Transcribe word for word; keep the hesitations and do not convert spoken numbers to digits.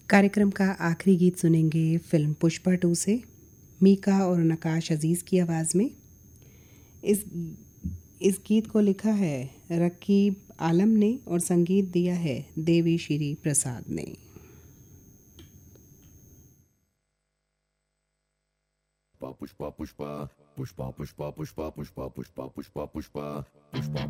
कार्यक्रम का आखिरी गीत सुनेंगे फिल्म पुष्पा टू से, मीका और नकाश अजीज़ की आवाज़ में। इस इस गीत को लिखा है रकीब आलम ने और संगीत दिया है देवी श्री प्रसाद ने। पुष्पा पुष्पा पुष्पा पुष्पा पुष्पा पुष्पा पुष्पा पुष्पा पुष्पा पुष्पा पुष्पा